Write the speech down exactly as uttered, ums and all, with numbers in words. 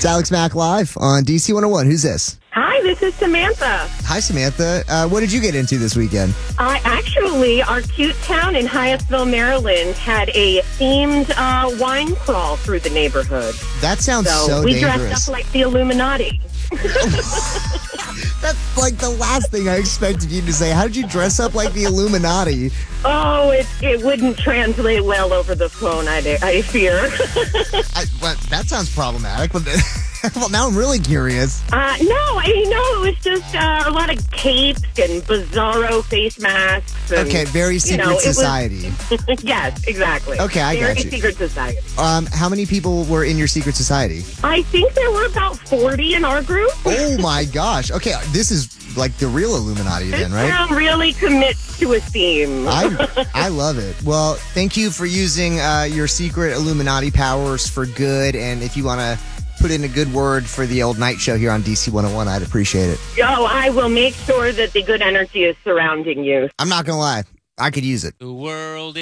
It's Alex Mack live on D C one oh one. Who's this? Hi, this is Samantha. Hi, Samantha. Uh, what did you get into this weekend? Uh, actually, our cute town in Hyattsville, Maryland had a themed uh, wine crawl through the neighborhood. That sounds so, so we dangerous. dressed up like the Illuminati. That's like the last thing I expected you to say. How did you dress up like the Illuminati? Oh, it, it wouldn't translate well over the phone, I, I fear. I, well, that sounds problematic. But well, now I'm really curious. Uh, no, I, you know, it was just uh, a lot of capes and bizarro face masks. And, Okay, very secret you know, society. Was, yes, exactly. Okay, I very got you. secret society. Um, how many people were in your secret society? I think there were about forty in our group. Oh my gosh. Okay, this is like the real Illuminati This then, right? town really commits to a theme. I I love it. Well, thank you for using uh, your secret Illuminati powers for good. And if you want to put in a good word for the old night show here on D C one oh one, I'd appreciate it. Oh, I will make sure that the good energy is surrounding you. I'm not going to lie. I could use it. The world